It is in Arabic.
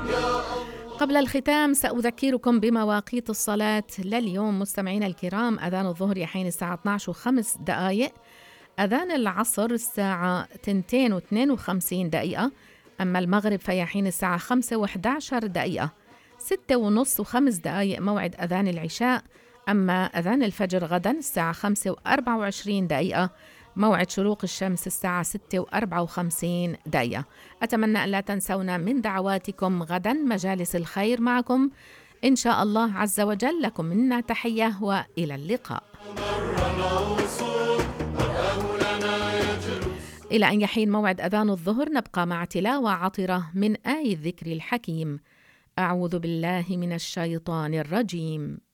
قبل الختام سأذكركم بمواقيت الصلاة لليوم مستمعينا الكرام. أذان الظهر يحين الساعة 12:05، أذان العصر الساعة 2:52، أما المغرب فيحين الساعة 5:11، 6:30 و5 موعد أذان العشاء، أما أذان الفجر غدا الساعة 5:24، موعد شروق الشمس الساعة 6:54. أتمنى أن لا تنسونا من دعواتكم غدا، مجالس الخير معكم إن شاء الله عز وجل. لكم منا تحية وإلى اللقاء. إلى أن يحين موعد أذان الظهر نبقى مع تلاوة عطرة من آي الذكر الحكيم. أعوذ بالله من الشيطان الرجيم.